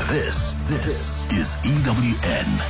This is EWN.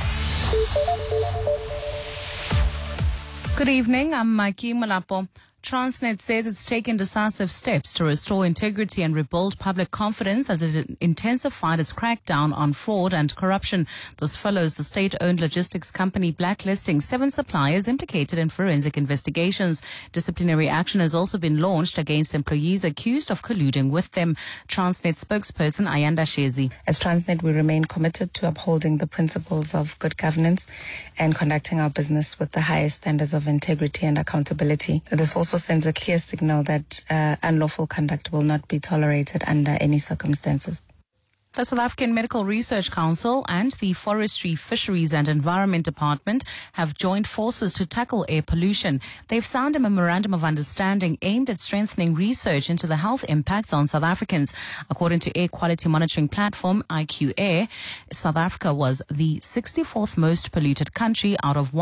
Good evening, I'm Mikey Malapo. Transnet says it's taken decisive steps to restore integrity and rebuild public confidence as it intensified its crackdown on fraud and corruption. This follows the state-owned logistics company blacklisting 7 suppliers implicated in forensic investigations. Disciplinary action has also been launched against employees accused of colluding with them. Transnet spokesperson Ayanda Shezi. As Transnet, we remain committed to upholding the principles of good governance and conducting our business with the highest standards of integrity and accountability. This also sends a clear signal that unlawful conduct will not be tolerated under any circumstances. The South African Medical Research Council and the Forestry, Fisheries and Environment Department have joined forces to tackle air pollution. They've signed a memorandum of understanding aimed at strengthening research into the health impacts on South Africans. According to air quality monitoring platform IQ Air, South Africa was the 64th most polluted country out of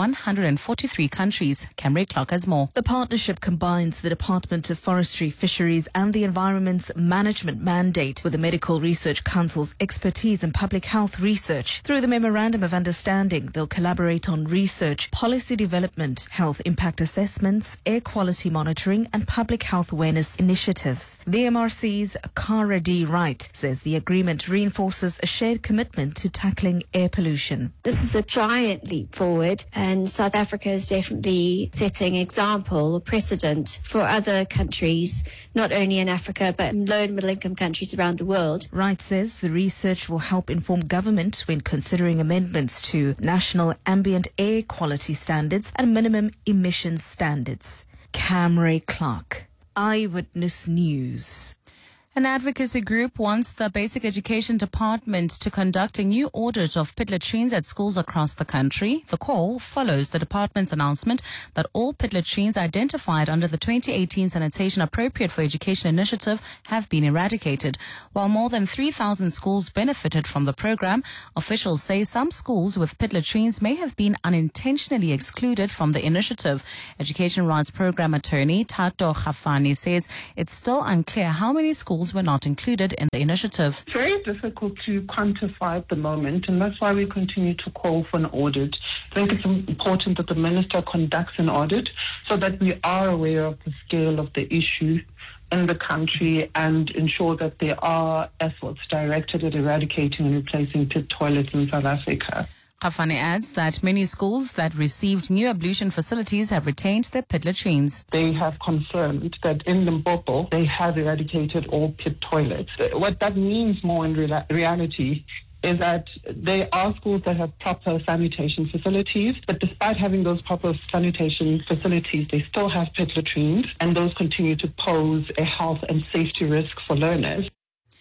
143 countries. Camry Clark has more. The partnership combines the Department of Forestry, Fisheries and the Environment's management mandate with the Medical Research Council's expertise in public health research. Through the Memorandum of Understanding, they'll collaborate on research, policy development, health impact assessments, air quality monitoring and public health awareness initiatives. The MRC's Cara D. Wright says the agreement reinforces a shared commitment to tackling air pollution. This is a giant leap forward, and South Africa is definitely setting example or precedent for other countries, not only in Africa but in low and middle income countries around the world. Wright says the research will help inform government when considering amendments to national ambient air quality standards and minimum emissions standards. Camry Clark, Eyewitness News. An advocacy group wants the Basic Education Department to conduct a new audit of pit latrines at schools across the country. The call follows the department's announcement that all pit latrines identified under the 2018 Sanitation Appropriate for Education initiative have been eradicated. While more than 3,000 schools benefited from the program, officials say some schools with pit latrines may have been unintentionally excluded from the initiative. Education Rights Program attorney Tato Khafani says it's still unclear how many schools were not included in the initiative. It's very difficult to quantify at the moment, and that's why we continue to call for an audit. I think it's important that the Minister conducts an audit so that we are aware of the scale of the issue in the country and ensure that there are efforts directed at eradicating and replacing pit toilets in South Africa. Khafani adds that many schools that received new ablution facilities have retained their pit latrines. They have confirmed that in Limpopo, they have eradicated all pit toilets. What that means more in reality is that there are schools that have proper sanitation facilities, but despite having those proper sanitation facilities, they still have pit latrines, and those continue to pose a health and safety risk for learners.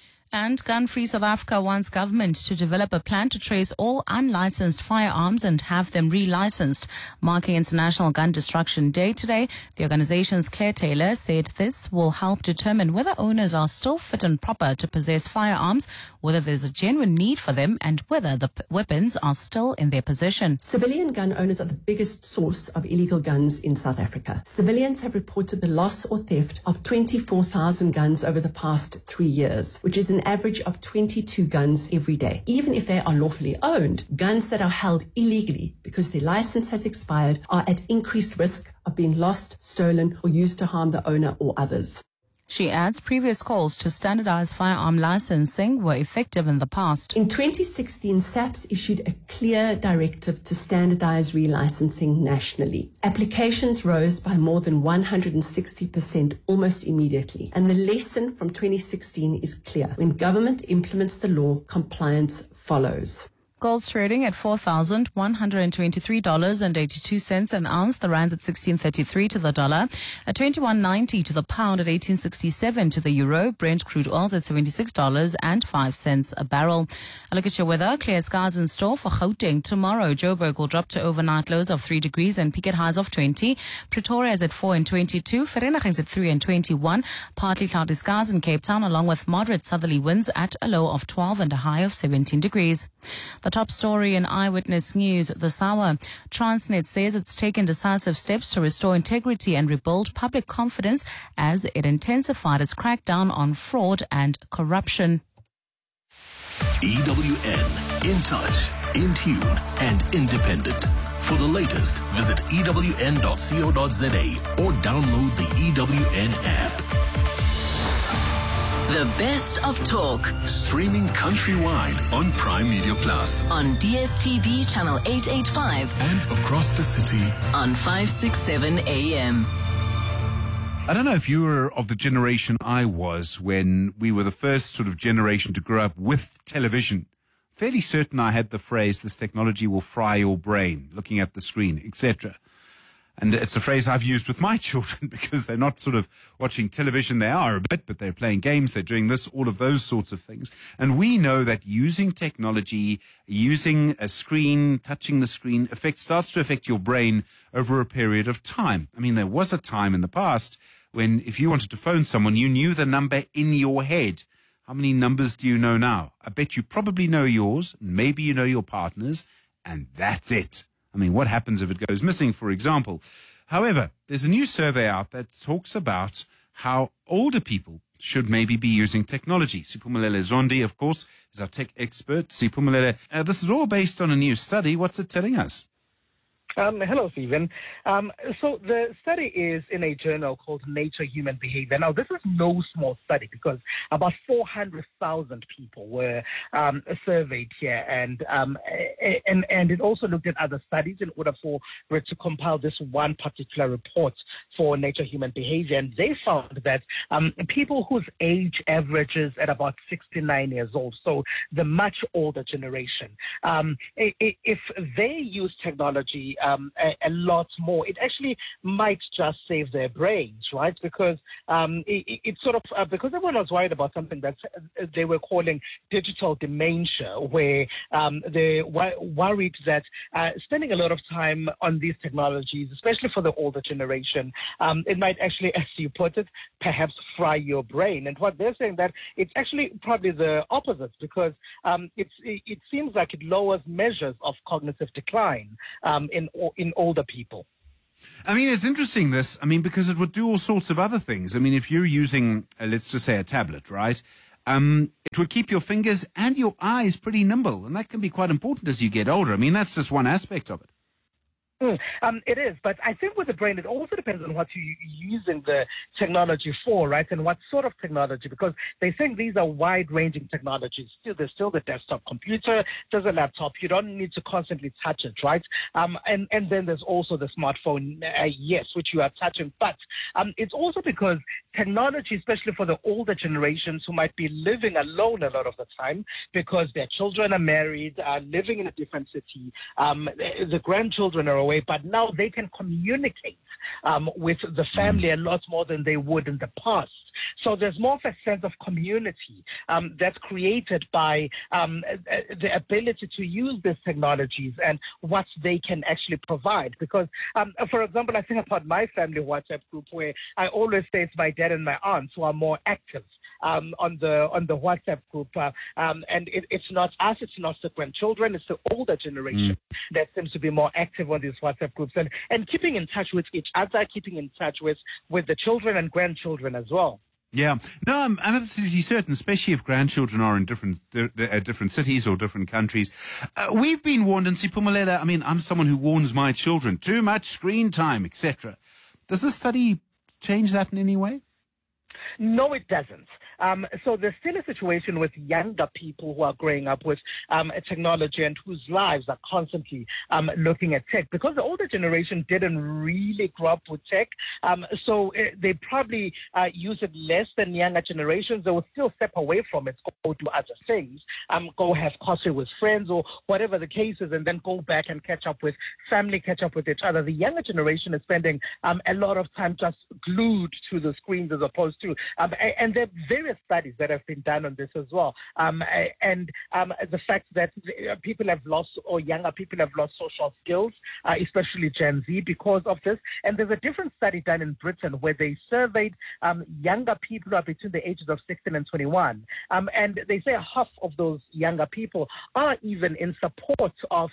And Gun Free South Africa wants government to develop a plan to trace all unlicensed firearms and have them relicensed. Marking International Gun Destruction Day today, the organization's Claire Taylor said this will help determine whether owners are still fit and proper to possess firearms, whether there's a genuine need for them, and whether the weapons are still in their possession. Civilian gun owners are the biggest source of illegal guns in South Africa. Civilians have reported the loss or theft of 24,000 guns over the past 3 years, which is an average of 22 guns every day. Even if they are lawfully owned, guns that are held illegally because their license has expired are at increased risk of being lost, stolen, or used to harm the owner or others. She adds previous calls to standardize firearm licensing were effective in the past. In 2016, SAPS issued a clear directive to standardize relicensing nationally. Applications rose by more than 160% almost immediately. And the lesson from 2016 is clear. When government implements the law, compliance follows. Gold's trading at $4,123.82 an ounce. The rand's at 16.33 to the dollar, at 21.90 to the pound, at 18.67 to the euro. Brent crude oil's at $76.05 a barrel. A look at your weather. Clear skies in store for Gauteng tomorrow. Joburg will drop to overnight lows of 3 degrees and peak at highs of 20. Pretoria is at 4 and 22. Vereeniging is at 3 and 21. Partly cloudy skies in Cape Town, along with moderate southerly winds at a low of 12 and a high of 17 degrees. The top story in Eyewitness News this hour. Transnet says it's taken decisive steps to restore integrity and rebuild public confidence as it intensified its crackdown on fraud and corruption. EWN, in touch, in tune, and independent. For the latest, visit ewn.co.za or download the EWN app. The best of talk. Streaming countrywide on Prime Media Plus. On DSTV channel 885. And across the city on 567 AM. I don't know if you were of the generation I was when we were the first sort of generation to grow up with television. Fairly certain I had the phrase, this technology will fry your brain, looking at the screen, etc. And it's a phrase I've used with my children because they're not sort of watching television. They are a bit, but they're playing games. They're doing this, all of those sorts of things. And we know that using technology, using a screen, touching the screen, starts to affect your brain over a period of time. I mean, there was a time in the past when if you wanted to phone someone, you knew the number in your head. How many numbers do you know now? I bet you probably know yours, maybe you know your partner's, and that's it. I mean, what happens if it goes missing, for example? However, there's a new survey out that talks about how older people should maybe be using technology. Siphumelele Zondi, of course, is our tech expert. Siphumelele, this is all based on a new study. What's it telling us? Hello, Stephen. So the study is in a journal called Nature Human Behavior. Now, this is no small study because about 400,000 people were surveyed here, and it also looked at other studies in order for it to compile this one particular report for Nature Human Behavior. And they found that people whose age averages at about 69 years old, so the much older generation, if they use technology a lot more, it actually might just save their brains, right? Because it's sort of because everyone was worried about something that they were calling digital dementia, where they worried that spending a lot of time on these technologies, especially for the older generation, it might actually, as you put it, perhaps fry your brain. And what they're saying that it's actually probably the opposite, because it seems like it lowers measures of cognitive decline in older people. I mean, it's interesting this, because it would do all sorts of other things. I mean, if you're using, let's just say a tablet, right? It would keep your fingers and your eyes pretty nimble, and that can be quite important as you get older. I mean, that's just one aspect of it. It is, but I think with the brain, it also depends on what you're using the technology for, right? And what sort of technology, because they think these are wide-ranging technologies. There's still the desktop computer, there's a laptop. You don't need to constantly touch it, right? And then there's also the smartphone, yes, which you are touching. But it's also because technology, especially for the older generations who might be living alone a lot of the time because their children are married, are living in a different city, the grandchildren are away, but now they can communicate with the family a lot more than they would in the past. So there's more of a sense of community that's created by the ability to use these technologies and what they can actually provide. Because, for example, I think about my family WhatsApp group, where I always say it's my dad and my aunts who are more active on the WhatsApp group, and it's not us, it's not the grandchildren, it's the older generation that seems to be more active on these WhatsApp groups and keeping in touch with each other, keeping in touch with the children and grandchildren as well. Yeah, no, I'm absolutely certain, especially if grandchildren are in different cities or different countries. We've been warned, and Siphumelele, I'm someone who warns my children, too much screen time, etc. Does this study change that in any way? No, it doesn't. So there's still a situation with younger people who are growing up with technology and whose lives are constantly looking at tech, because the older generation didn't really grow up with tech. So they probably use it less than younger generations. They will still step away from it, go do other things, go have coffee with friends or whatever the case is, and then go back and catch up with family, catch up with each other. The younger generation is spending a lot of time just glued to the screens as opposed to, and there are various studies that have been done on this as well. And the fact that people have lost, or younger people have lost social skills, especially Gen Z, because of this. And there's a different study done in Britain where they surveyed younger people who are between the ages of 16 and 21. And they say half of those younger people are even in support of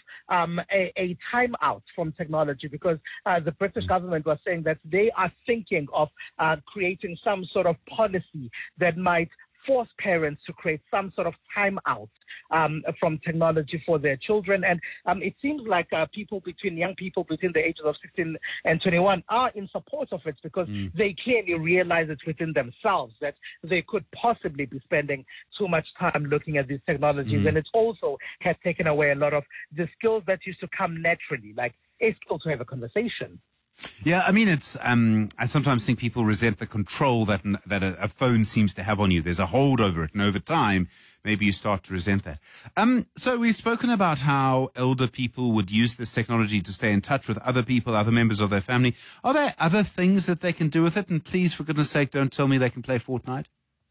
a timeout from technology, because the British government was saying that they are thinking of creating some sort of policy that might force parents to create some sort of timeout from technology for their children. And it seems like young people between the ages of 16 and 21 are in support of it because they clearly realize it within themselves that they could possibly be spending too much time looking at these technologies. And it also has taken away a lot of the skills that used to come naturally, like a skill to have a conversation. Yeah, I mean, it's. I sometimes think people resent the control that a phone seems to have on you. There's a hold over it, and over time, maybe you start to resent that. So we've spoken about how elder people would use this technology to stay in touch with other people, other members of their family. Are there other things that they can do with it? And please, for goodness sake, don't tell me they can play Fortnite.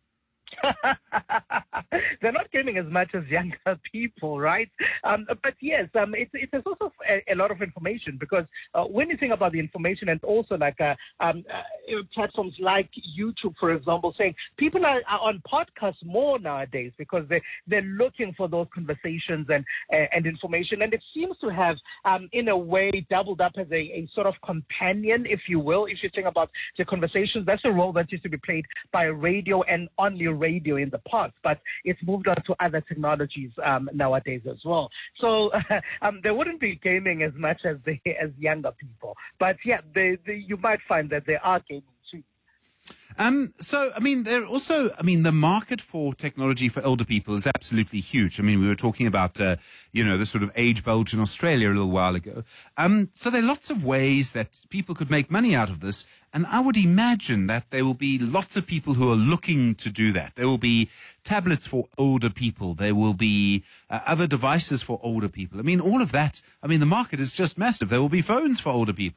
They're not gaming as much as younger people, right? But yes, it's a source of a lot of information because when you think about the information and also like platforms like YouTube, for example, saying people are on podcasts more nowadays because they're looking for those conversations and information. And it seems to have, in a way, doubled up as a sort of companion, if you will. If you think about the conversations, that's a role that used to be played by radio and only radio in the past, but it's moved on to other technologies nowadays as well. So they wouldn't be gaming as much as younger people, but yeah, you might find that they are gaming too. So, I mean, the market for technology for elder people is absolutely huge. I mean, we were talking about, the sort of age bulge in Australia a little while ago. So there are lots of ways that people could make money out of this. And I would imagine that there will be lots of people who are looking to do that. There will be tablets for older people. There will be other devices for older people. I mean, all of that. I mean, the market is just massive. There will be phones for older people.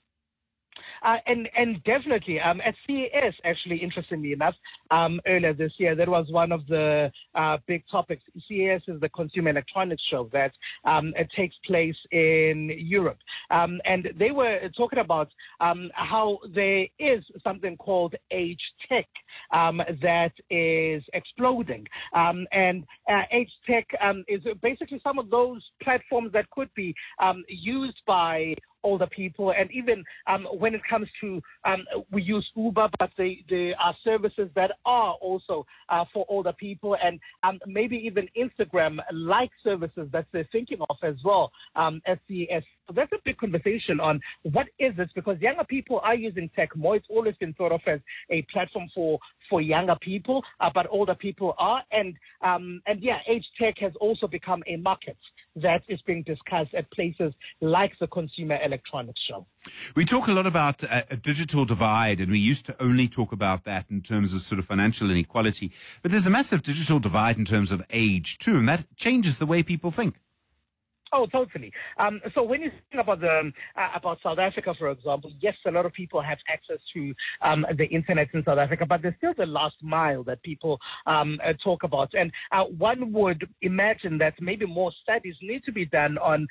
And definitely, at CES, actually, interestingly enough, earlier this year, that was one of the big topics. CES is the Consumer Electronics Show that it takes place in Europe. And they were talking about how there is something called age tech that is exploding. And age tech is basically some of those platforms that could be used by older people, and even when it comes to we use Uber, but there are services that are also for older people, and maybe even Instagram-like services that they're thinking of as well at CES. So that's a big conversation on what is this, because younger people are using tech more. It's always been thought of as a platform for younger people, but older people are, and yeah, age tech has also become a market that is being discussed at places like the Consumer Electronics Show. We talk a lot about a digital divide, and we used to only talk about that in terms of sort of financial inequality. But there's a massive digital divide in terms of age, too, and that changes the way people think. Oh, totally. So when you think about South Africa, for example, yes, a lot of people have access to the internet in South Africa, but there's still the last mile that people talk about. And one would imagine that maybe more studies need to be done on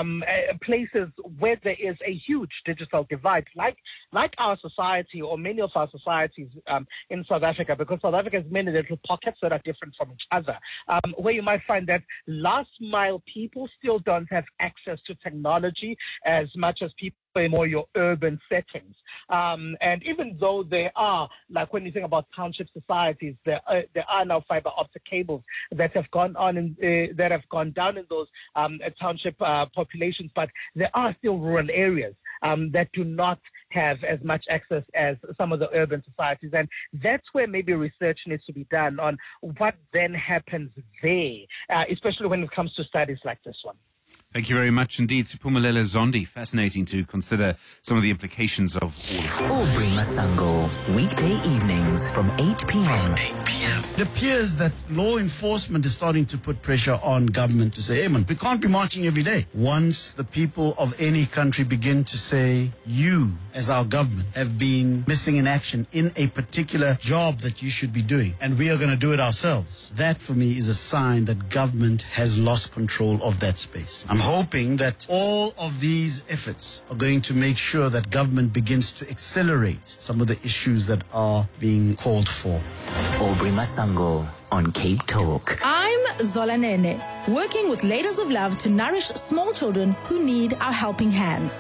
places where there is a huge digital divide, like our society or many of our societies in South Africa, because South Africa has many little pockets that are different from each other, where you might find that last mile people still don't have access to technology as much as people in more your urban settings. And even though there are, like when you think about township societies, there are now fiber optic cables that have gone on that have gone down in those township populations, but there are still rural areas that do not have as much access as some of the urban societies. And that's where maybe research needs to be done on what then happens there, especially when it comes to studies like this one. Thank you very much indeed, Siphumelele Zondi. Fascinating to consider some of the implications of all of this. Aubrey Masango, weekday evenings from 8 p.m. It appears that law enforcement is starting to put pressure on government to say, hey man, we can't be marching every day. Once the people of any country begin to say, you as our government have been missing in action in a particular job that you should be doing, and we are going to do it ourselves. That for me is a sign that government has lost control of that space. I'm hoping that all of these efforts are going to make sure that government begins to accelerate some of the issues that are being called for. Aubrey Masango on Cape Talk. I'm Zola Nene, working with Ladies of Love to nourish small children who need our helping hands.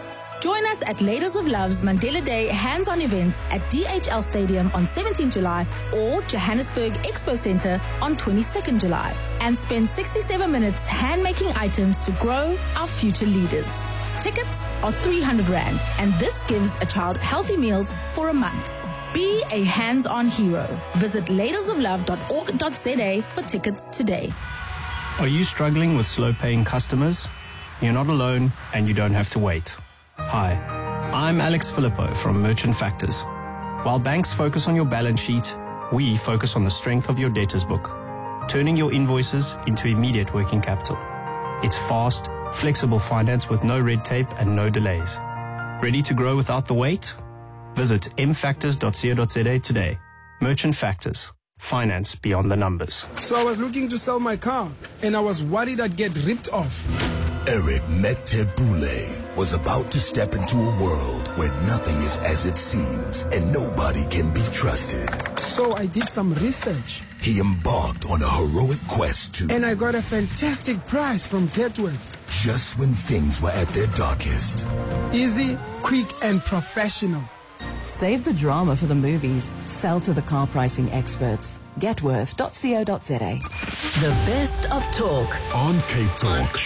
Join us at Ladies of Love's Mandela Day hands-on events at DHL Stadium on 17 July or Johannesburg Expo Center on 22nd July. And spend 67 minutes hand-making items to grow our future leaders. Tickets are 300 Rand, and this gives a child healthy meals for a month. Be a hands-on hero. Visit ladiesoflove.org.za for tickets today. Are you struggling with slow-paying customers? You're not alone, and you don't have to wait. Hi, I'm Alex Filippo from Merchant Factors. While banks focus on your balance sheet, we focus on the strength of your debtors book, turning your invoices into immediate working capital. It's fast, flexible finance with no red tape and no delays. Ready to grow without the wait? Visit mfactors.co.za today. Merchant Factors. Finance beyond the numbers. So I was looking to sell my car, and I was worried I'd get ripped off. Eric Metebule was about to step into a world where nothing is as it seems and nobody can be trusted. So I did some research. He embarked on a heroic quest to... And I got a fantastic price from Getworth. Just when things were at their darkest. Easy, quick, and professional. Save the drama for the movies. Sell to the car pricing experts. Getworth.co.za. The best of talk on Cape Talk.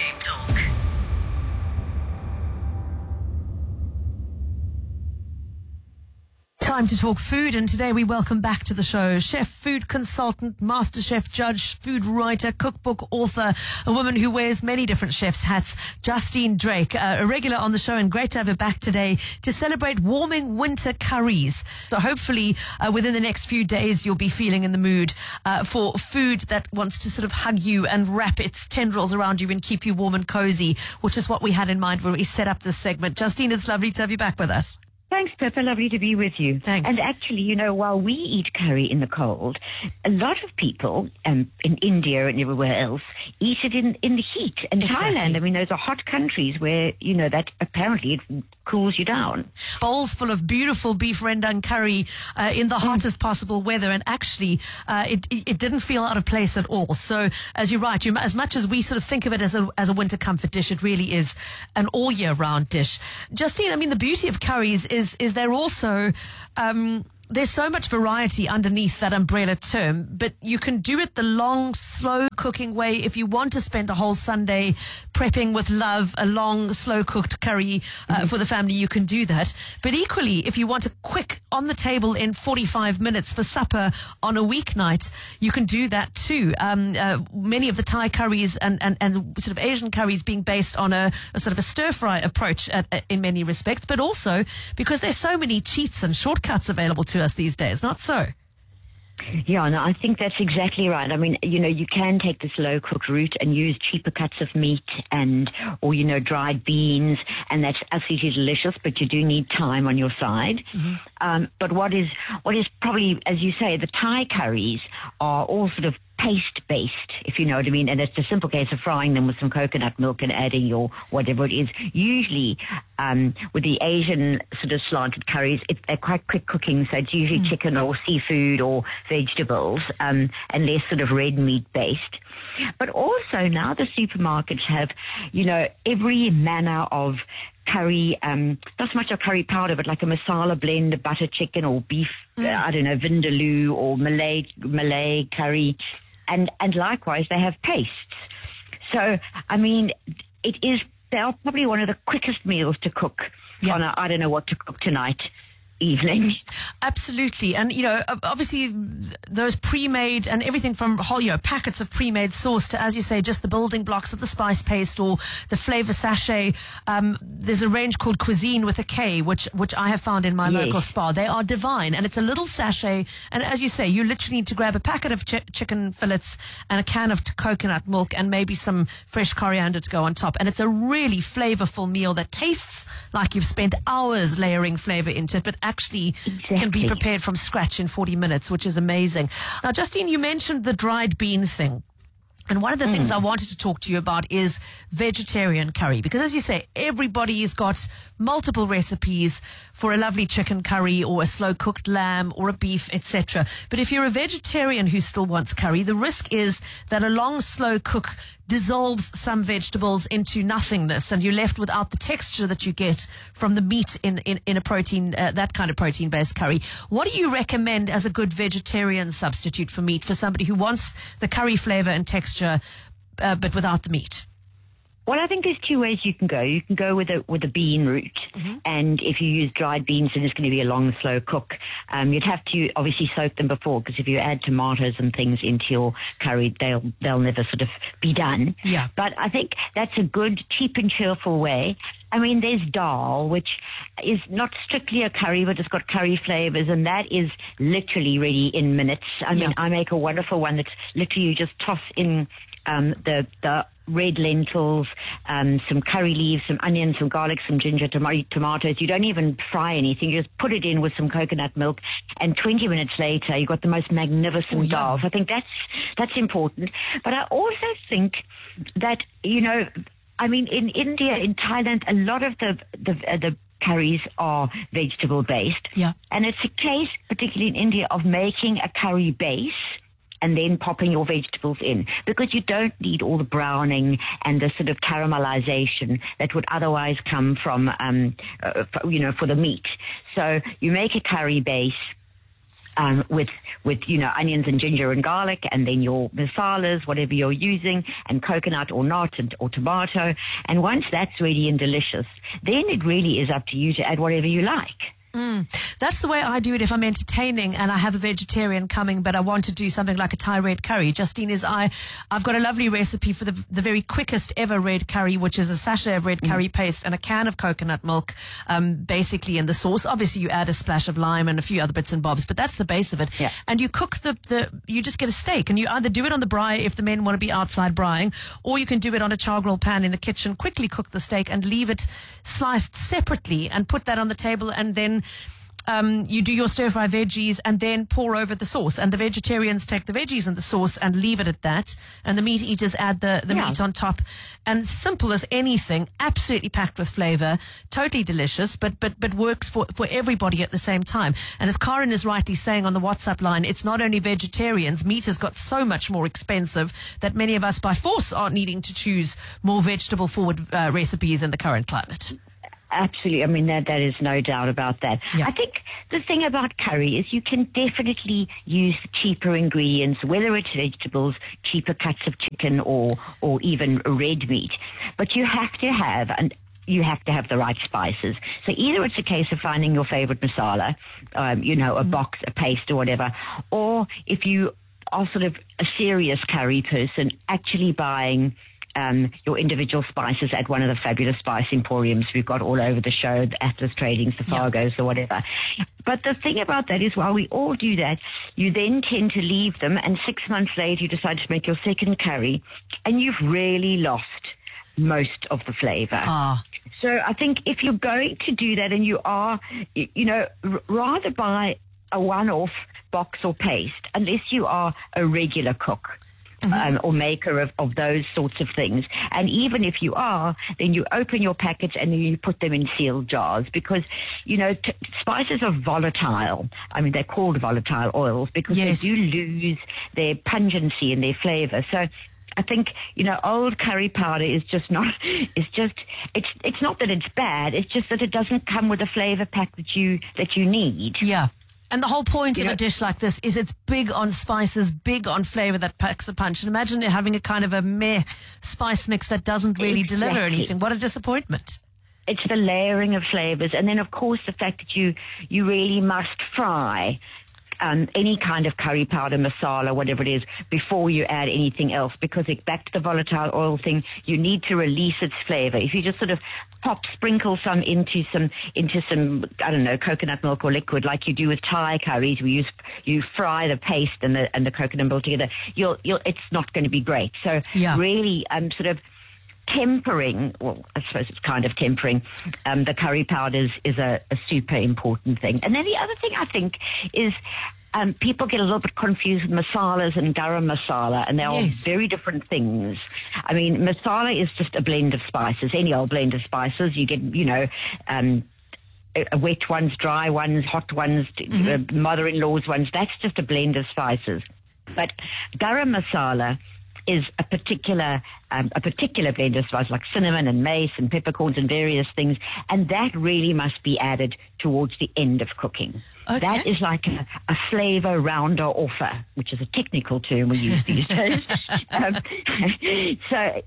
Time to talk food, and today we welcome back to the show chef, food consultant, master chef, judge, food writer, cookbook author, a woman who wears many different chef's hats, Justine Drake, a regular on the show, and great to have her back today to celebrate warming winter curries. So hopefully within the next few days you'll be feeling in the mood for food that wants to sort of hug you and wrap its tendrils around you and keep you warm and cozy, which is what we had in mind when we set up this segment. Justine, it's lovely to have you back with us. Thanks, Pippa. Lovely to be with you. Thanks. And actually, you know, while we eat curry in the cold, a lot of people in India and everywhere else eat it in the heat. And exactly. Thailand, I mean, those are hot countries where, you know, that apparently it cools you down. Bowls full of beautiful beef rendang curry in the hottest possible weather. And actually, it didn't feel out of place at all. So, as you're right, as much as we sort of think of it as a winter comfort dish, it really is an all year round dish. Justine, I mean, the beauty of curries is there also there's so much variety underneath that umbrella term, but you can do it the long, slow cooking way. If you want to spend a whole Sunday prepping with love a long, slow cooked curry for the family, you can do that. But equally, if you want a quick on the table in 45 minutes for supper on a weeknight, you can do that too. Many of the Thai curries and sort of Asian curries being based on a sort of a stir fry approach in many respects, but also because there's so many cheats and shortcuts available to us these days, not so? Yeah, no, I think that's exactly right. I mean, you know, you can take the slow cooked route and use cheaper cuts of meat or, you know, dried beans, and that's absolutely delicious, but you do need time on your side. Mm-hmm. But what is probably, as you say, the Thai curries are all sort of paste-based, if you know what I mean, and it's a simple case of frying them with some coconut milk and adding your whatever it is. Usually, with the Asian sort of slanted curries, they're quite quick cooking, so it's usually chicken or seafood or vegetables, and less sort of red meat-based. But also now the supermarkets have, you know, every manner of curry, not so much a curry powder, but like a masala blend of butter chicken or beef, I don't know, vindaloo or Malay curry. And likewise, they have pastes. So, I mean, they are probably one of the quickest meals to cook on a, I don't know what to cook tonight evening. Absolutely. And, you know, obviously those pre-made and everything from whole, you know, packets of pre-made sauce to, as you say, just the building blocks of the spice paste or the flavor sachet. There's a range called Cuisine with a K, which I have found in my local spa. They are divine, and it's a little sachet. And as you say, you literally need to grab a packet of chicken fillets and a can of coconut milk and maybe some fresh coriander to go on top. And it's a really flavorful meal that tastes like you've spent hours layering flavor into it, but actually can be prepared from scratch in 40 minutes, which is amazing. Now, Justine, you mentioned the dried bean thing. And one of the things I wanted to talk to you about is vegetarian curry, because as you say, everybody's got multiple recipes for a lovely chicken curry or a slow cooked lamb or a beef, etc. But if you're a vegetarian who still wants curry, the risk is that a long slow cook dissolves some vegetables into nothingness, and you're left without the texture that you get from the meat in a protein, that kind of protein-based curry. What do you recommend as a good vegetarian substitute for meat for somebody who wants the curry flavor and texture, but without the meat? Well, I think there's two ways you can go. You can go with a bean route, and if you use dried beans, then it's going to be a long, slow cook. You'd have to obviously soak them before, because if you add tomatoes and things into your curry, they'll never sort of be done. Yeah. But I think that's a good, cheap and cheerful way. I mean, there's dal, which is not strictly a curry, but it's got curry flavors, and that is literally ready in minutes. I mean, I make a wonderful one that's literally you just toss in the red lentils, some curry leaves, some onions, some garlic, some ginger, tomatoes. You don't even fry anything. You just put it in with some coconut milk, and 20 minutes later, you've got the most magnificent dal. So I think that's important. But I also think that, you know, I mean, in India, in Thailand, a lot of the curries are vegetable based. Yeah. And it's a case, particularly in India, of making a curry base and then popping your vegetables in, because you don't need all the browning and the sort of caramelization that would otherwise come from, for the meat. So you make a curry base with onions and ginger and garlic, and then your masalas, whatever you're using, and coconut or not, or tomato. And once that's ready and delicious, then it really is up to you to add whatever you like. That's the way I do it if I'm entertaining and I have a vegetarian coming, but I want to do something like a Thai red curry. Justine, I've got a lovely recipe for the very quickest ever red curry, which is a sachet of red curry paste and a can of coconut milk, basically in the sauce. Obviously, you add a splash of lime and a few other bits and bobs, but that's the base of it. Yeah. And you cook you just get a steak, and you either do it on the braai if the men want to be outside braaiing, or you can do it on a char grill pan in the kitchen, quickly cook the steak and leave it sliced separately and put that on the table, and then you do your stir-fry veggies and then pour over the sauce. And the vegetarians take the veggies and the sauce and leave it at that. And the meat eaters add the meat on top. And simple as anything, absolutely packed with flavor, totally delicious, but works for everybody at the same time. And as Karen is rightly saying on the WhatsApp line, it's not only vegetarians. Meat has got so much more expensive that many of us by force are needing to choose more vegetable-forward recipes in the current climate. Absolutely. I mean, there is no doubt about that. Yeah. I think the thing about curry is you can definitely use cheaper ingredients, whether it's vegetables, cheaper cuts of chicken, or even red meat. But you have to have the right spices. So either it's a case of finding your favorite masala, a box, a paste or whatever, or if you are sort of a serious curry person, actually buying your individual spices at one of the fabulous spice emporiums we've got all over the show, the Atlas Trading, the Fargos or whatever. But the thing about that is, while we all do that, you then tend to leave them, and 6 months later you decide to make your second curry, and you've really lost most of the flavor. So I think if you're going to do that, and you are, rather buy a one-off box or paste, unless you are a regular cook. Or maker of those sorts of things. And even if you are, then you open your packets and then you put them in sealed jars, because, spices are volatile. I mean, they're called volatile oils because they do lose their pungency and their flavor. So I think, old curry powder is just not, it's not that it's bad, it's just that it doesn't come with the flavor pack that you need. Yeah. And the whole point of a dish like this is it's big on spices, big on flavor that packs a punch. And imagine having a kind of a meh spice mix that doesn't really deliver anything. What a disappointment. It's the layering of flavors. And then, of course, the fact that you really must fry any kind of curry powder, masala, whatever it is, before you add anything else, because back to the volatile oil thing, you need to release its flavor. If you just sort of sprinkle some into some, I don't know, coconut milk or liquid, like you do with Thai curries, where you fry the paste and the coconut milk together, it's not going to be great. So really, sort of tempering, well, I suppose it's kind of tempering, the curry powders is a super important thing. And then the other thing I think is people get a little bit confused with masalas and garam masala, and they're all very different things. I mean, masala is just a blend of spices, any old blend of spices. You get, wet ones, dry ones, hot ones, mother-in-law's ones. That's just a blend of spices. But garam masala is a particular blend of spices like cinnamon and mace and peppercorns and various things, and that really must be added towards the end of cooking. Okay. That is like a flavor rounder offer, which is a technical term we use these days. So,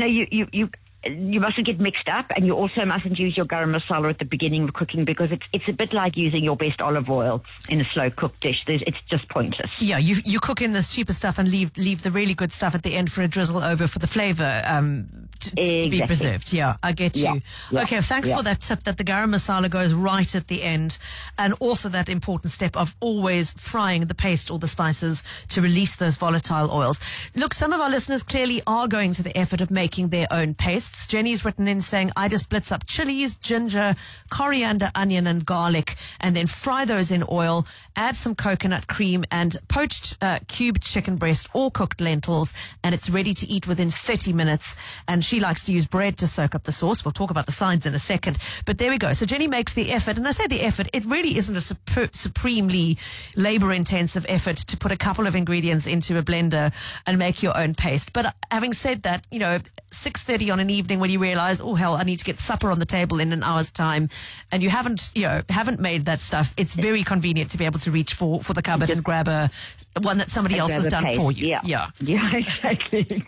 you mustn't get mixed up, and you also mustn't use your garam masala at the beginning of cooking, because it's a bit like using your best olive oil in a slow cooked dish. It's just pointless. Yeah, you cook in this cheaper stuff and leave the really good stuff at the end for a drizzle over for the flavour to be preserved. Yeah, I get you. Yeah. Okay, thanks for that tip that the garam masala goes right at the end, and also that important step of always frying the paste or the spices to release those volatile oils. Look, some of our listeners clearly are going to the effort of making their own pastes. Jenny's written in saying, I just blitz up chilies, ginger, coriander, onion and garlic, and then fry those in oil, add some coconut cream and poached cubed chicken breast or cooked lentils, and it's ready to eat within 30 minutes. And she likes to use bread to soak up the sauce. We'll talk about the sides in a second. But there we go. So Jenny makes the effort, and I say the effort, it really isn't a supremely labor-intensive effort to put a couple of ingredients into a blender and make your own paste. But having said that, 6:30 on an evening when you realize, oh hell, I need to get supper on the table in an hour's time, and you haven't made that stuff, it's very convenient to be able to reach for the cupboard and grab one that somebody else has done for you. Yeah, exactly.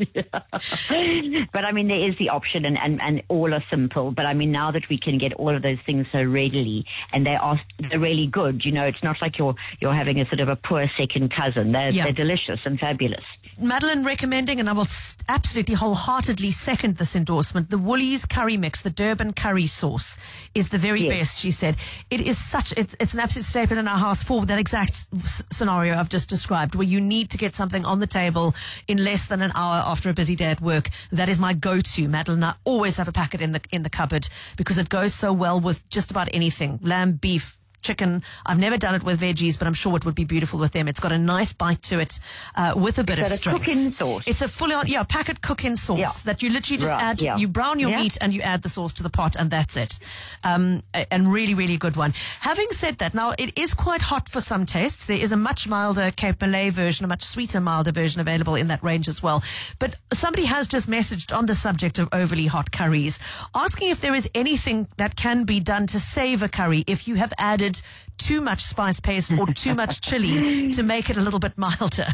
But I mean, there is the option, and all are simple. But I mean, now that we can get all of those things so readily, and they're really good, it's not like you're having a sort of a poor second cousin. They're delicious and fabulous. Madeline recommending, and I will absolutely wholeheartedly second this endorsement, the Woolies curry mix, the Durban curry sauce, is the very best, she said. It is it's an absolute staple in our house for that exact scenario I've just described, where you need to get something on the table in less than an hour after a busy day at work. That is my go-to, Madeline. I always have a packet in the cupboard because it goes so well with just about anything. Lamb, beef, chicken. I've never done it with veggies, but I'm sure it would be beautiful with them. It's got a nice bite to it, with a bit of strength. Cook-in sauce? It's a full-on, packet cook-in sauce that you literally just add. You brown your meat and you add the sauce to the pot, and that's it. And really, really good one. Having said that, now it is quite hot for some tastes. There is a much milder Cape Malay version, a much sweeter, milder version available in that range as well. But somebody has just messaged on the subject of overly hot curries, asking if there is anything that can be done to save a curry if you have added too much spice paste or too much chili to make it a little bit milder.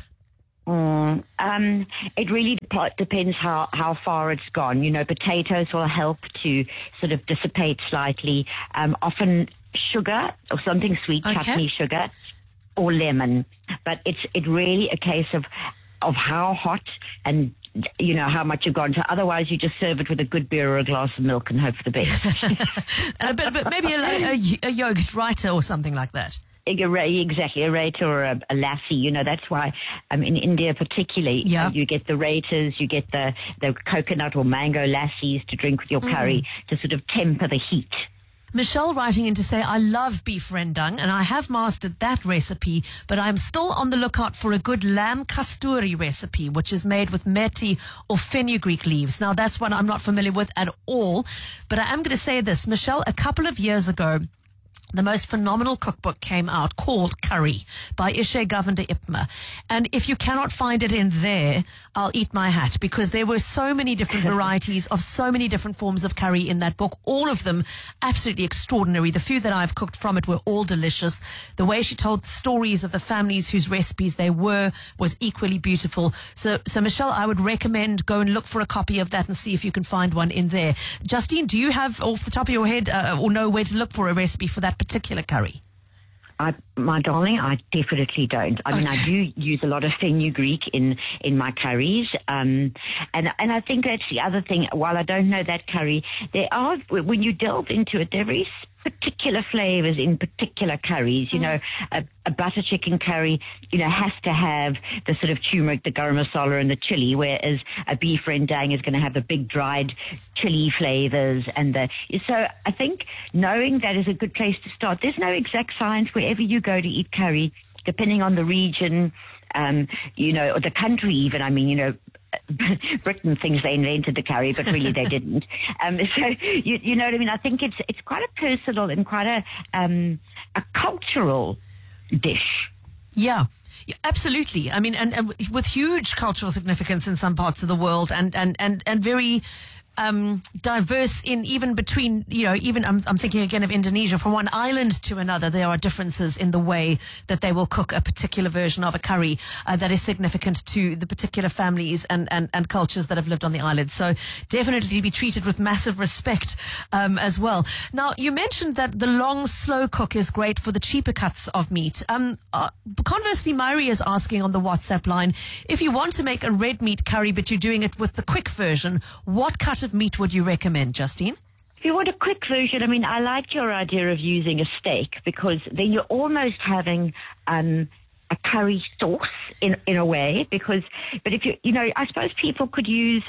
It really depends how far it's gone. Potatoes will help to sort of dissipate slightly. Often sugar or something sweet, chutney sugar, or lemon. But it's really a case of how hot and how much you've gone to. Otherwise, you just serve it with a good beer or a glass of milk and hope for the best. And maybe a yogurt writer or something like that. Exactly, a raita or a lassi. That's why in India particularly, you get the raitas, you get the coconut or mango lassis to drink with your curry to sort of temper the heat. Michelle writing in to say, I love beef rendang and I have mastered that recipe, but I'm still on the lookout for a good lamb kasturi recipe, which is made with meti or fenugreek leaves. Now, that's one I'm not familiar with at all, but I am going to say this. Michelle, a couple of years ago, the most phenomenal cookbook came out called Curry by Ishe Govender Ipma. And if you cannot find it in there, I'll eat my hat, because there were so many different varieties of so many different forms of curry in that book. All of them absolutely extraordinary. The few that I've cooked from it were all delicious. The way she told the stories of the families whose recipes they were was equally beautiful. So Michelle, I would recommend go and look for a copy of that and see if you can find one in there. Justine, do you have off the top of your head or know where to look for a recipe for that particular curry? My darling, I definitely don't. I mean, I do use a lot of fenugreek in my curries, and I think that's the other thing. While I don't know that curry, there are, when you delve into it, there are very particular flavors in particular curries. A butter chicken curry, has to have the sort of turmeric, the garam masala, and the chili, whereas a beef rendang is going to have the big dried chili flavors so I think knowing that is a good place to start. There's no exact science wherever you go to eat curry, depending on the region, or the country even. I mean, Britain thinks they invented the curry, but really they didn't. So you know what I mean? I think it's quite a personal and quite a cultural dish. Yeah. Yeah, absolutely. I mean, and with huge cultural significance in some parts of the world, and very diverse in even between, even I'm thinking again of Indonesia. From one island to another, there are differences in the way that they will cook a particular version of a curry that is significant to the particular families and cultures that have lived on the island. So definitely be treated with massive respect as well. Now, you mentioned that the long, slow cook is great for the cheaper cuts of meat. Conversely, Myri is asking on the WhatsApp line, if you want to make a red meat curry, but you're doing it with the quick version, what cut of meat would you recommend, Justine? If you want a quick version, I mean, I liked your idea of using a steak, because then you're almost having a curry sauce in a way. But if I suppose people could use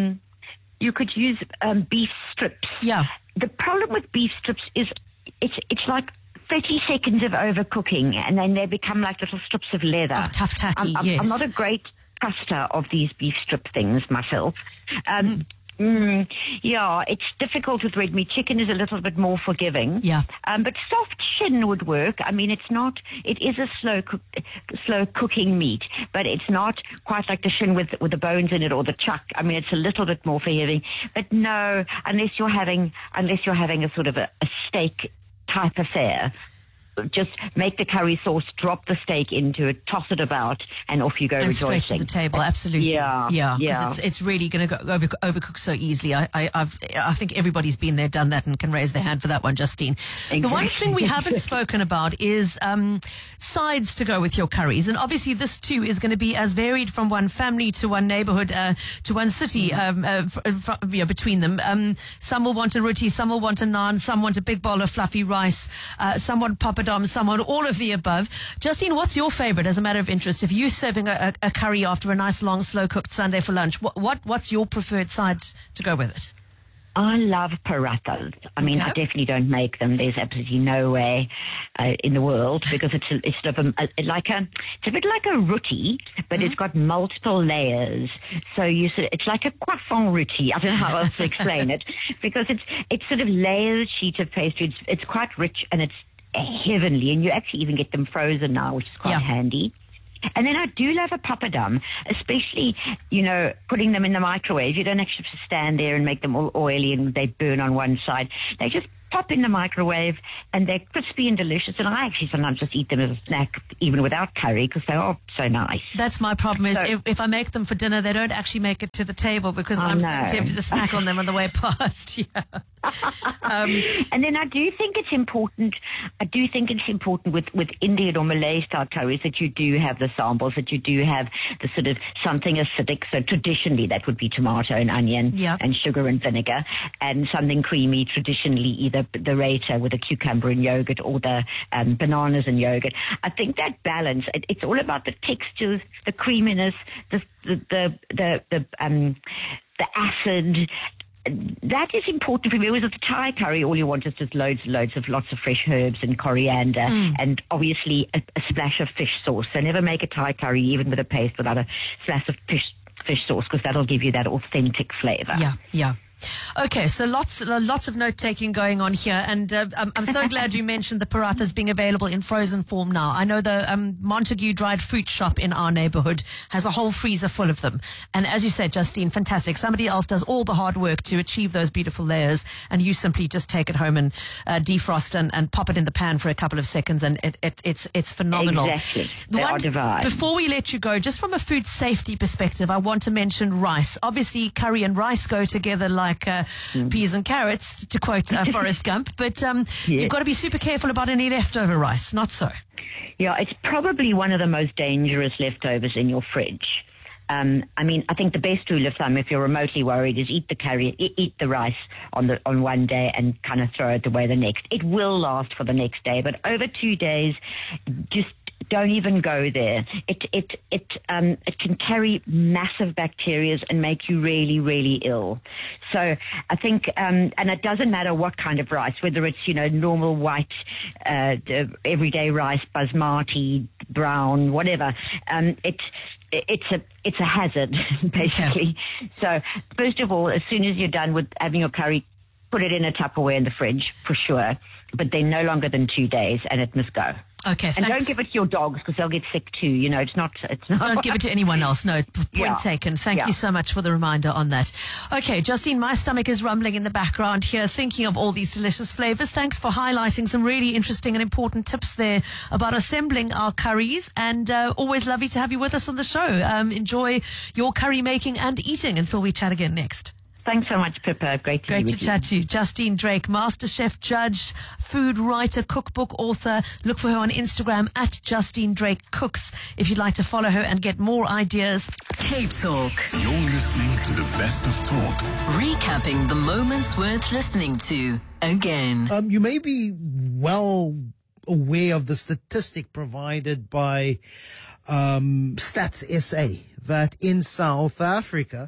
beef strips. Yeah. The problem with beef strips is it's like 30 seconds of overcooking, and then they become like little strips of leather. Tough tacky, yes. I'm not a great truster of these beef strip things myself. Yeah, it's difficult with red meat. Chicken is a little bit more forgiving. Yeah. But soft shin would work. I mean, it is a slow cooking meat, but it's not quite like the shin with the bones in it or the chuck. I mean, it's a little bit more forgiving. But no, unless you're having a sort of a steak type affair, just make the curry sauce, drop the steak into it, toss it about, and off you go, and rejoicing. Straight to the table, absolutely. Yeah. It's really going to go overcook so easily. I think everybody's been there, done that, and can raise their hand for that one, Justine. Exactly. The one thing we haven't spoken about is sides to go with your curries, and obviously this too is going to be as varied from one family to one neighborhood to one city between them. Some will want a roti, some will want a naan, some want a big bowl of fluffy rice, some want papadum, some want all of the above. Justine, what's your favorite as a matter of interest? If you're serving a curry after a nice long slow cooked Sunday for lunch, what's your preferred side to go with it? I love parathas. I mean, I definitely don't make them. There's absolutely no way in the world, because it's sort of it's a bit like a roti, but it's got multiple layers. So it's like a croissant roti. I don't know how else to explain it, because it's sort of layered sheet of pastry. It's quite rich and it's heavenly, and you actually even get them frozen now, which is quite handy. And then I do love a papadum, especially, putting them in the microwave. You don't actually have to stand there and make them all oily and they burn on one side. They just pop in the microwave and they're crispy and delicious. And I actually sometimes just eat them as a snack, even without curry, because they are so nice. That's my problem, is if I make them for dinner, they don't actually make it to the table, because I'm so tempted to snack on them on the way past. Yeah. And then I do think it's important with Indian or Malay style curries that you do have the samples, that you do have the sort of something acidic. So traditionally that would be tomato and onion and sugar and vinegar, and something creamy, traditionally either the raita with a cucumber and yogurt, or the bananas and yogurt. I think that balance, it's all about the textures, the creaminess, the acid. That is important for me. Whereas with the Thai curry, all you want is just lots of fresh herbs and coriander, and obviously a splash of fish sauce. So never make a Thai curry, even with a paste, without a splash of fish sauce, because that'll give you that authentic flavor. Yeah. Okay, so lots of note-taking going on here, and I'm so glad you mentioned the parathas being available in frozen form now. I know the Montague dried fruit shop in our neighborhood has a whole freezer full of them. And as you said, Justine, fantastic. Somebody else does all the hard work to achieve those beautiful layers, and you simply just take it home and defrost and pop it in the pan for a couple of seconds, and it's phenomenal. Exactly. They are divine. Before we let you go, just from a food safety perspective, I want to mention rice. Obviously, curry and rice go together like peas and carrots, to quote Forrest Gump. But you've got to be super careful about any leftover rice, not so? Yeah, it's probably one of the most dangerous leftovers in your fridge. I mean, I think the best rule of thumb, if you're remotely worried, is eat the rice on one day and kind of throw it away the next. It will last for the next day, but over 2 days, just don't even go there. It can carry massive bacteria and make you really, really ill. So I think, and it doesn't matter what kind of rice, whether it's, normal white, everyday rice, basmati, brown, whatever. It's a hazard, basically. So first of all, as soon as you're done with having your curry, put it in a Tupperware in the fridge for sure, but then no longer than 2 days, and it must go. Okay, and thanks. don't give it to your dogs because they'll get sick too. It's not. Don't give it to anyone else. No, point taken. Thank you so much for the reminder on that. Okay, Justine, my stomach is rumbling in the background here, thinking of all these delicious flavors. Thanks for highlighting some really interesting and important tips there about assembling our curries. And always lovely to have you with us on the show. Enjoy your curry making and eating until we chat again next. Thanks so much, Pippa. Great to chat to you. Justine Drake, MasterChef judge, food writer, cookbook author. Look for her on Instagram at Justine Drake Cooks if you'd like to follow her and get more ideas. Cape Talk. You're listening to the best of talk. Recapping the moments worth listening to again. You may be well aware of the statistic provided by Stats SA that in South Africa,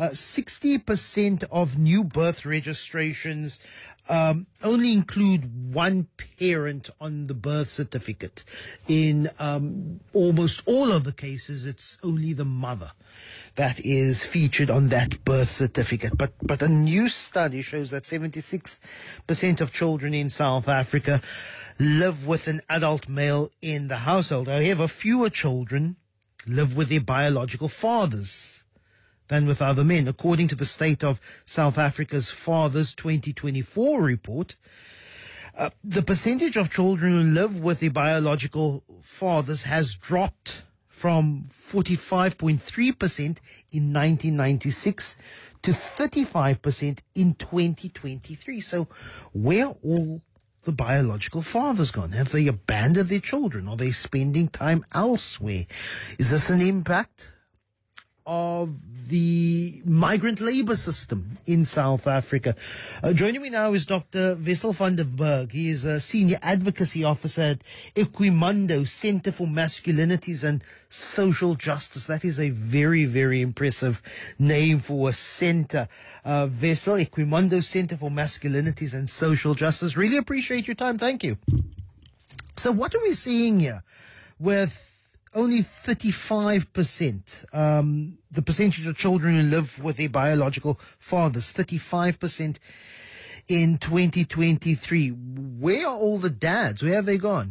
60% of new birth registrations only include one parent on the birth certificate. In almost all of the cases, it's only the mother that is featured on that birth certificate. But a new study shows that 76% of children in South Africa live with an adult male in the household. However, fewer children live with their biological fathers than with other men. According to the State of South Africa's Fathers 2024 report, the percentage of children who live with their biological fathers has dropped from 45.3% in 1996 to 35% in 2023. So where all the biological fathers gone? Have they abandoned their children? Are they spending time elsewhere? Is this an impact of the migrant labor system in South Africa? Joining me now is Dr. Wessel van der Berg. He is a senior advocacy officer at Equimundo Center for Masculinities and Social Justice. That is a very, very impressive name for a center. Wessel, Equimundo Center for Masculinities and Social Justice. Really appreciate your time. Thank you. So what are we seeing here with only 35%, the percentage of children who live with their biological fathers, 35% in 2023. Where are all the dads? Where have they gone?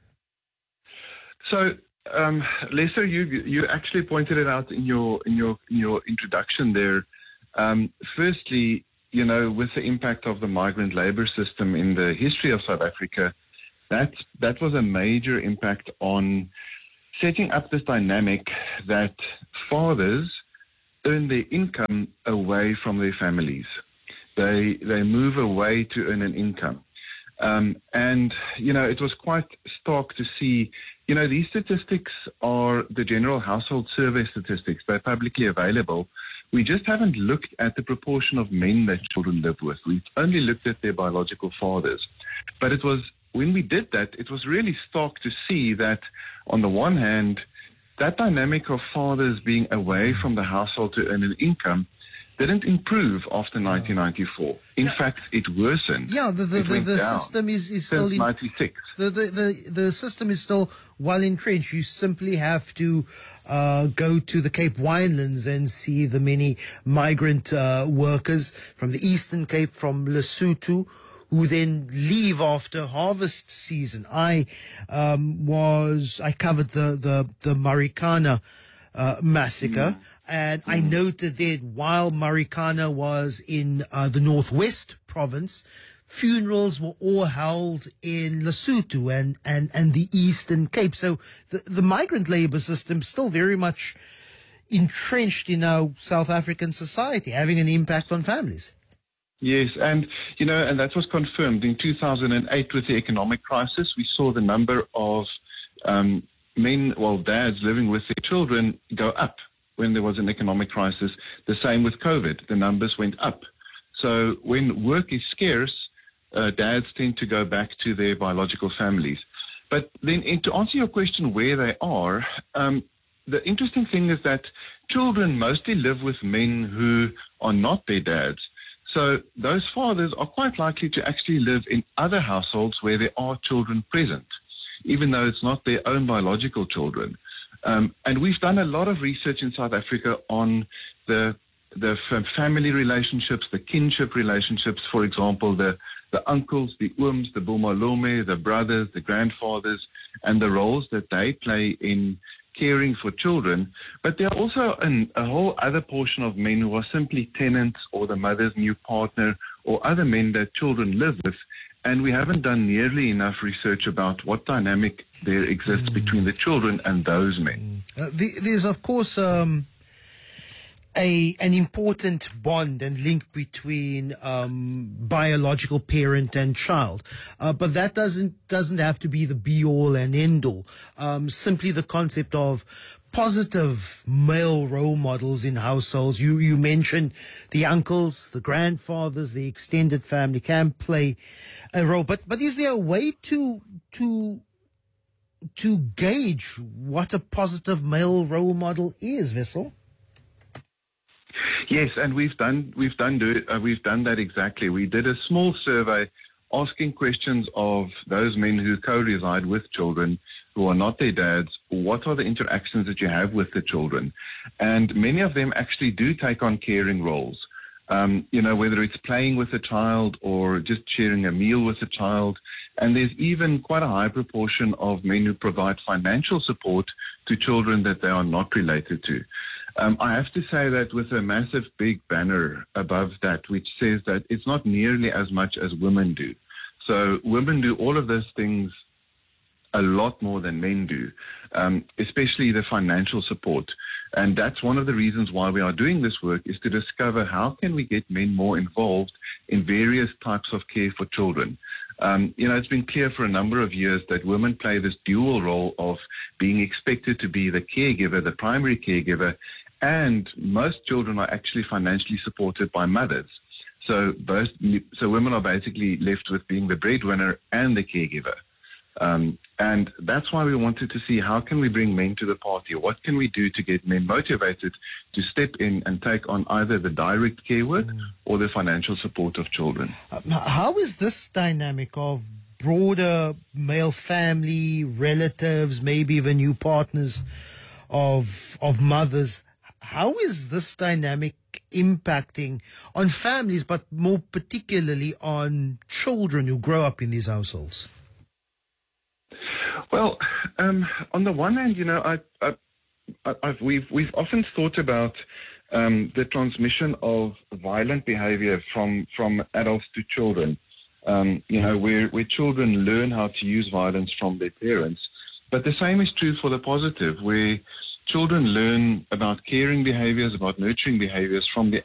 So, Lester, you actually pointed it out in your introduction there. Firstly, with the impact of the migrant labor system in the history of South Africa, that was a major impact on setting up this dynamic that fathers earn their income away from their families. They move away to earn an income. And, it was quite stark to see, these statistics are the General Household Survey statistics. They're publicly available. We just haven't looked at the proportion of men that children live with. We've only looked at their biological fathers. But when we did that, it was really stark to see that, on the one hand, that dynamic of fathers being away from the household to earn an income didn't improve after 1994. In fact, it worsened. Yeah, the system is still in 96. The system is still well entrenched. You simply have to go to the Cape Winelands and see the many migrant workers from the Eastern Cape, from Lesotho, who then leave after harvest season. I covered the Marikana massacre, and I noted that while Marikana was in the Northwest province, funerals were all held in Lesotho and the Eastern Cape. So the migrant labor system is still very much entrenched in our South African society, having an impact on families. Yes, and and that was confirmed in 2008 with the economic crisis. We saw the number of dads living with their children go up when there was an economic crisis. The same with COVID. The numbers went up. So when work is scarce, dads tend to go back to their biological families. But then to answer your question where they are, the interesting thing is that children mostly live with men who are not their dads. So those fathers are quite likely to actually live in other households where there are children present, even though it's not their own biological children. And we've done a lot of research in South Africa on the family relationships, the kinship relationships, for example, the uncles, the ooms, the bumalome, the brothers, the grandfathers, and the roles that they play in caring for children. But there are also a whole other portion of men who are simply tenants or the mother's new partner or other men that children live with. And we haven't done nearly enough research about what dynamic there exists between the children and those men. There's, of course, an important bond and link between biological parent and child, but that doesn't have to be the be all and end all. Simply the concept of positive male role models in households. You mentioned the uncles, the grandfathers, the extended family can play a role. But is there a way to gauge what a positive male role model is, Wessel? Yes, and we've done that exactly. We did a small survey asking questions of those men who co-reside with children who are not their dads. What are the interactions that you have with the children? And many of them actually do take on caring roles. Whether it's playing with a child or just sharing a meal with a child. And there's even quite a high proportion of men who provide financial support to children that they are not related to. I have to say that with a massive big banner above that, which says that it's not nearly as much as women do. So women do all of those things a lot more than men do, especially the financial support. And that's one of the reasons why we are doing this work, is to discover how can we get men more involved in various types of care for children. It's been clear for a number of years that women play this dual role of being expected to be the caregiver, the primary caregiver, and most children are actually financially supported by mothers. So women are basically left with being the breadwinner and the caregiver. And that's why we wanted to see how can we bring men to the party? What can we do to get men motivated to step in and take on either the direct care work or the financial support of children? How is this dynamic of broader male family, relatives, maybe even new partners of mothers, how is this dynamic impacting on families, but more particularly on children who grow up in these households? Well, on the one hand, we've often thought about the transmission of violent behavior from adults to children. Where children learn how to use violence from their parents, but the same is true for the positive, where children learn about caring behaviors, about nurturing behaviors from the